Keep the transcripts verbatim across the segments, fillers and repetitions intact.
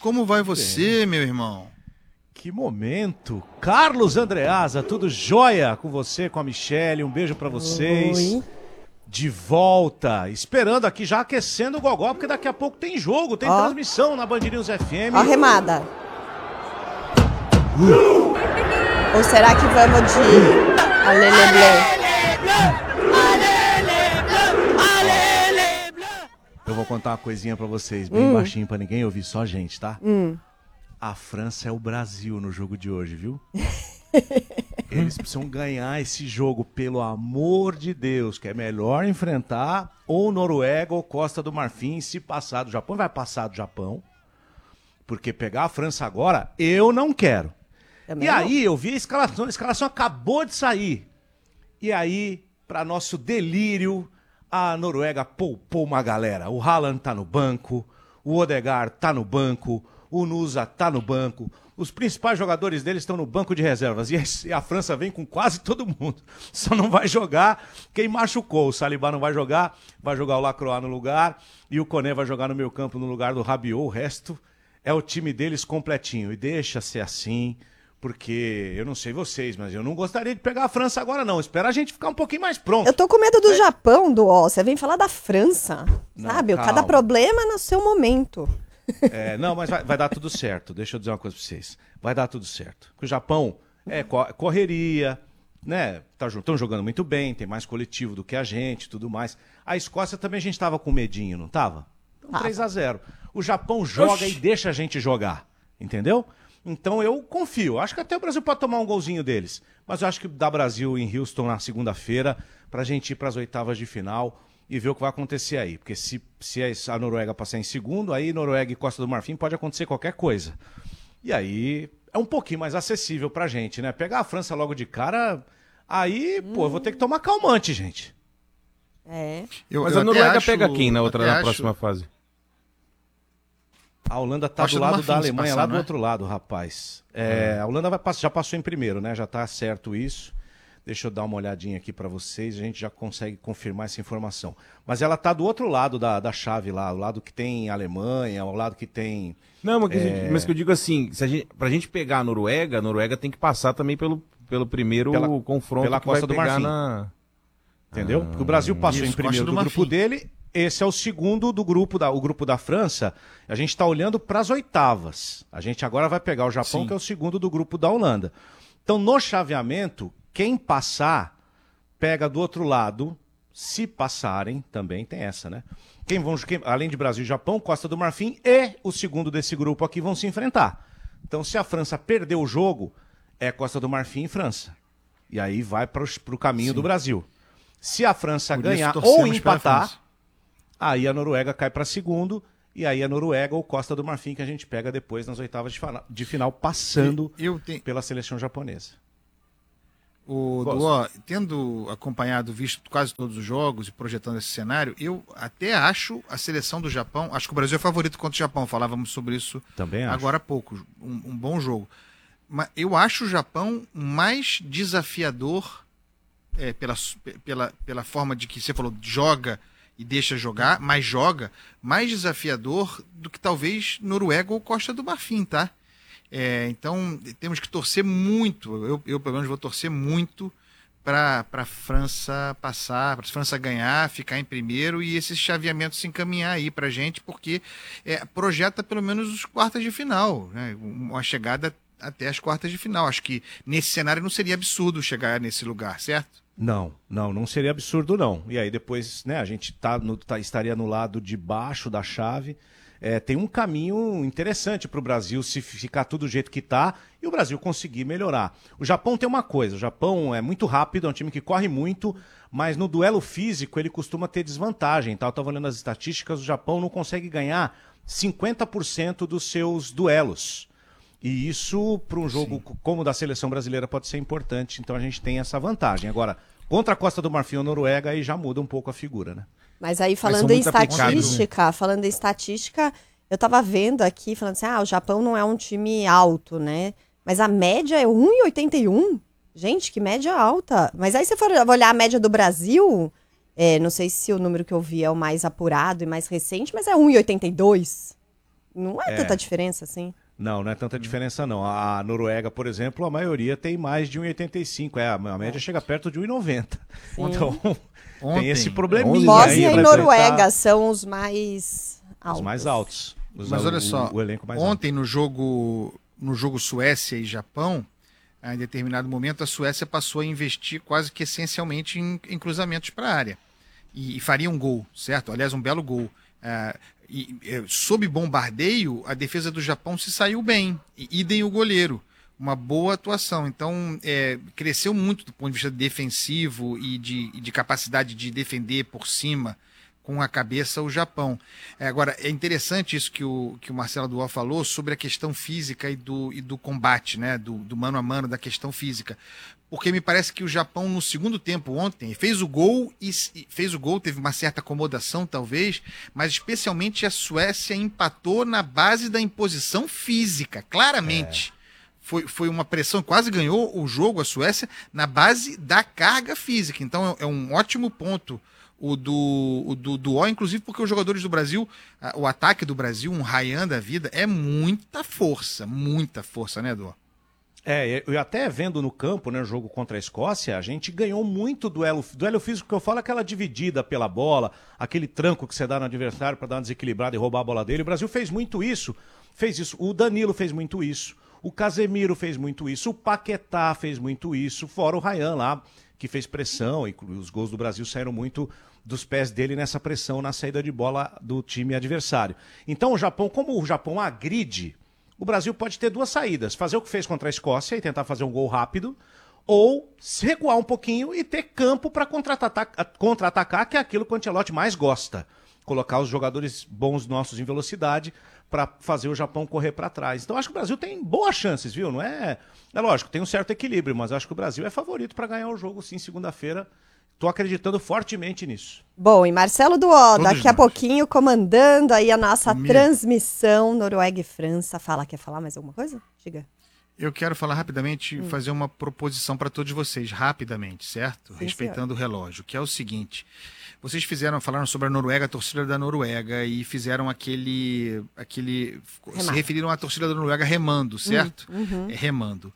como vai você, meu irmão? Que momento. Carlos Andreasa, tudo jóia com você, com a Michele. Um beijo pra vocês. Oi. De volta, esperando aqui, já aquecendo o gogó, porque daqui a pouco tem jogo, tem Ó. transmissão na Band News F M. Ó a remada. Ou será que vamos de Aleleblé? Eu vou contar uma coisinha pra vocês, bem Hum. baixinho pra ninguém ouvir, só a gente, tá? Hum. A França é o Brasil no jogo de hoje, viu? Eles precisam ganhar esse jogo, pelo amor de Deus, que é melhor enfrentar ou Noruega ou Costa do Marfim, se passar do Japão. Vai passar do Japão, porque pegar a França agora, eu não quero. Também E não. aí, eu vi a escalação, a escalação acabou de sair. E aí, para nosso delírio, a Noruega poupou uma galera. O Haaland tá no banco, o Odegaard tá no banco, o Nusa tá no banco. Os principais jogadores deles estão no banco de reservas. E a, e a França vem com quase todo mundo. Só não vai jogar quem machucou. O Saliba não vai jogar, vai jogar o Lacroix no lugar. E o Koné vai jogar no meio campo no lugar do Rabiot. O resto é o time deles completinho. E deixa ser assim, porque eu não sei vocês, mas eu não gostaria de pegar a França agora não. Espera a gente ficar um pouquinho mais pronto. Eu tô com medo do Japão, do ó. Você vem falar da França, Não, sabe? calma. Cada problema no seu momento. É, não, mas vai, vai dar tudo certo. Deixa eu dizer uma coisa pra vocês. Vai dar tudo certo. Porque o Japão é co- correria, né? Estão jogando muito bem, tem mais coletivo do que a gente, tudo mais. A Escócia também a gente tava com medinho, não tava? Então, Tava. três a zero. O Japão joga Oxi. e deixa a gente jogar, entendeu? Então eu confio. Acho que até o Brasil pode tomar um golzinho deles. Mas eu acho que dá Brasil em Houston na segunda-feira pra gente ir pras oitavas de final e ver o que vai acontecer aí. Porque se, se a Noruega passar em segundo, aí Noruega e Costa do Marfim pode acontecer qualquer coisa. E aí é um pouquinho mais acessível pra gente, né? Pegar a França logo de cara, aí, pô, eu vou ter que tomar calmante, gente. É. Eu- Mas eu a até Noruega acho- pega quem na outra, até na acho- próxima fase? A Holanda tá Costa do do lado Marfim, da se Alemanha, passar, lá do não é? outro lado, rapaz. É, a Holanda vai pass- já passou em primeiro, né? Já tá certo isso. Deixa eu dar uma olhadinha aqui pra vocês, a gente já consegue confirmar essa informação. Mas ela tá do outro lado da, da chave lá, o lado que tem Alemanha, o lado que tem... Não, mas, que- mas que eu digo assim, se a gente, pra gente pegar a Noruega, a Noruega tem que passar também pelo, pelo primeiro Pela- confronto pela que vai Costa do pegar Marfim. na... Entendeu? Porque o Brasil passou Isso, em primeiro Costa do, do grupo Marfim. dele, esse é o segundo do grupo da, o grupo da França. A gente está olhando para as oitavas. A gente agora vai pegar o Japão, Sim. que é o segundo do grupo da Holanda. Então, no chaveamento, quem passar, pega do outro lado, se passarem, também tem essa, né? Quem vão, quem- além de Brasil e Japão, Costa do Marfim e o segundo desse grupo aqui vão se enfrentar. Então, se a França perder o jogo, é Costa do Marfim e França. E aí vai para o caminho do Brasil. Se a França Por isso ganhar torcemos ou pela empatar, França. aí a Noruega cai para segundo, e aí a Noruega ou Costa do Marfim que a gente pega depois nas oitavas de, fana- de final, passando Eu tenho... pela seleção japonesa. O Gosto. Duó, tendo acompanhado, visto quase todos os jogos e projetando esse cenário, eu até acho a seleção do Japão, acho que o Brasil é favorito contra o Japão, falávamos sobre isso Também acho. agora há pouco, um, um bom jogo. Mas eu acho o Japão mais desafiador é, pela, pela, pela forma de que você falou, joga e deixa jogar, mas joga, mais desafiador do que talvez Noruega ou Costa do Marfim, tá? É, então temos que torcer muito, eu, eu pelo menos vou torcer muito para a França passar, para a França ganhar, ficar em primeiro e esse chaveamento se encaminhar aí para a gente, porque é, projeta pelo menos os quartas de final, né? Uma chegada até as quartas de final. Acho que nesse cenário não seria absurdo chegar nesse lugar, certo? Não, não, não seria absurdo não. E aí depois, né, a gente tá no, tá- estaria no lado de baixo da chave. É, tem um caminho interessante para o Brasil se ficar tudo do jeito que está e o Brasil conseguir melhorar. O Japão tem uma coisa, o Japão é muito rápido, é um time que corre muito, mas no duelo físico ele costuma ter desvantagem. Tá? Eu estava olhando as estatísticas, o Japão não consegue ganhar cinquenta por cento dos seus duelos. E isso, para um jogo Sim. como o da seleção brasileira, pode ser importante. Então a gente tem essa vantagem. Agora, contra a Costa do Marfim ou Noruega, aí já muda um pouco a figura, né? Mas aí, falando são em muito aplicados, estatística, falando em estatística, eu tava vendo aqui, falando assim, ah, o Japão não é um time alto, né? Mas a média é um e oitenta e um. Gente, que média alta. Mas aí, se for olhar a média do Brasil, é, não sei se o número que eu vi é o mais apurado e mais recente, mas é um e oitenta e dois. Não é, é tanta diferença assim. Não, não é tanta diferença não. A Noruega, por exemplo, a maioria tem mais de um e oitenta e cinco. É, a média é. chega perto de um e noventa. Então, Ontem, tem esse probleminha. Bósnia e Noruega são os mais altos. Os mais altos. Os, Mas olha o, só, o elenco mais ontem alto. no jogo, no jogo Suécia e Japão, em determinado momento a Suécia passou a investir quase que essencialmente em, em cruzamentos para a área. E, e faria um gol, certo? Aliás, um belo gol. Uh, e, e, sob bombardeio, a defesa do Japão se saiu bem. E idem o goleiro. Uma boa atuação. Então, é, cresceu muito do ponto de vista defensivo e de, e de capacidade de defender por cima com a cabeça o Japão. É, agora, é interessante isso que o, que o Marcelo Duó falou sobre a questão física e do, e do combate, né? Do, do mano a mano, da questão física. Porque me parece que o Japão, no segundo tempo ontem, fez o gol e fez o gol, teve uma certa acomodação, talvez, mas especialmente a Suécia empatou na base da imposição física, claramente. É. Foi, foi uma pressão, quase ganhou o jogo a Suécia na base da carga física. Então é, é um ótimo ponto o do, o do, do O, inclusive porque os jogadores do Brasil, o ataque do Brasil, um Ryan da vida, é muita força, muita força, né, Edu? É, eu até vendo no campo, né, o jogo contra a Escócia, a gente ganhou muito duelo, duelo físico que eu falo, aquela dividida pela bola, aquele tranco que você dá no adversário para dar uma desequilibrada e roubar a bola dele. O Brasil fez muito isso, fez isso. O Danilo fez muito isso, o Casemiro fez muito isso, o Paquetá fez muito isso, fora o Ryan lá, que fez pressão, e os gols do Brasil saíram muito dos pés dele nessa pressão na saída de bola do time adversário. Então o Japão, como o Japão agride, o Brasil pode ter duas saídas, fazer o que fez contra a Escócia e tentar fazer um gol rápido, ou se recuar um pouquinho e ter campo para contra-atacar, contra-atacar, que é aquilo que o Ancelotti mais gosta. Colocar os jogadores bons nossos em velocidade para fazer o Japão correr para trás. Então acho que o Brasil tem boas chances, viu? Não é... É lógico, tem um certo equilíbrio, mas acho que o Brasil é favorito para ganhar o jogo, sim, segunda-feira. Tô acreditando fortemente nisso. Bom, e Marcelo Duó, daqui nós. a pouquinho comandando aí a nossa Comigo. transmissão Noruega e França. Fala, quer falar mais alguma coisa? Diga. Eu quero falar rapidamente, hum. fazer uma proposição para todos vocês, rapidamente, certo? Sim, respeitando senhor. o relógio, que é o seguinte: vocês fizeram, falaram sobre a Noruega, a torcida da Noruega, e fizeram aquele, aquele Remar. se referiram à torcida da Noruega remando, certo? Hum, uhum. é, remando.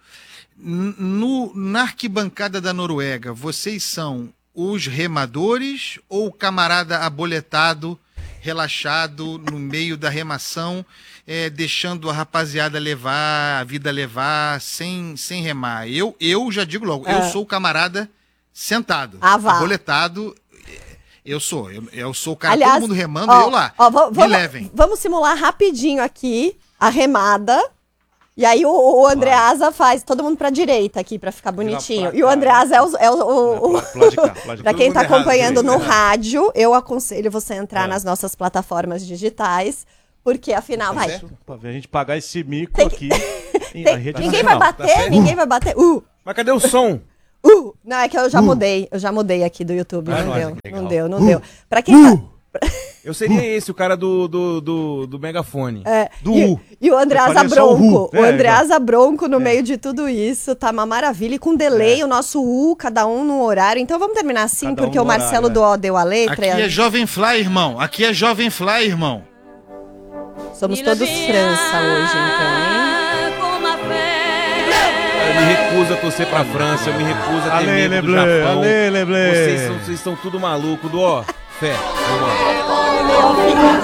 No, na arquibancada da Noruega, vocês são os remadores ou o camarada aboletado, relaxado, no meio da remação, é, deixando a rapaziada levar, a vida levar, sem, sem remar? Eu, eu já digo logo, é. eu sou o camarada sentado, ah, aboletado. Eu sou, eu, eu sou o cara, Aliás, todo mundo remando, ó, eu lá, ó, me vamos, levem. Vamos simular rapidinho aqui a remada. E aí o, o Andreasa faz todo mundo pra direita aqui, pra ficar bonitinho. E o Andreasa é o... É o, o, o pra quem tá acompanhando no rádio, eu aconselho você entrar é. nas nossas plataformas digitais, porque afinal vai... Certo? Pra a gente pagar esse mico Tem aqui. Que... Tem... Rede ninguém vai bater, tá ninguém vai bater. Uh. Mas cadê o som? Uh. Não, é que eu já uh. mudei, eu já mudei aqui do YouTube, ah, não, deu, não deu, não uh. deu. Pra quem uh. tá... Eu seria esse, o cara do, do, do, do megafone. É, do e, e o Andreasa Bronco. O, o Andreasa é, Bronco, no é. meio de tudo isso, tá uma maravilha. E com delay, é. o nosso U, cada um no horário. Então vamos terminar assim, cada porque um o Marcelo horário, Duó é. deu a letra. Aqui é Jovem Fly, irmão. Aqui é Jovem Fly, irmão. Somos todos França hoje, então, hein? Eu me recuso a torcer pra França, eu me recuso a ter Ale, medo Leblé, do Japão. Ale, Leblé. Vocês são, vocês são tudo maluco, Duó. Fé. Vamos lá.